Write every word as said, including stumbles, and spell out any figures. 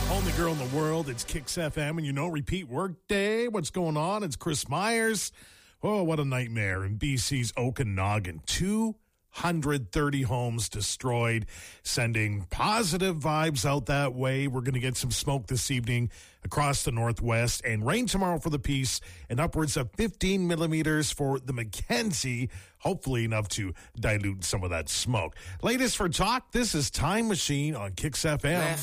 Only girl in the world. It's Kicks F M, and you know, repeat work day. What's going on? It's Chris Myers. Oh, what a nightmare in B C's Okanagan. two hundred thirty homes destroyed, sending positive vibes out that way. We're going to get some smoke this evening across the Northwest, and rain tomorrow for the Peace, and upwards of fifteen millimeters for the Mackenzie, hopefully enough to dilute some of that smoke. Latest for talk, this is Time Machine on Kicks F M.